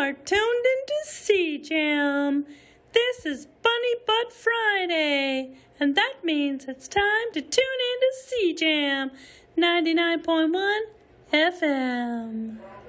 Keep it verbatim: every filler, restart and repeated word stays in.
are tuned into C Jam. This is Bunny Butt Friday, and that means it's time to tune into C Jam ninety-nine point one F M.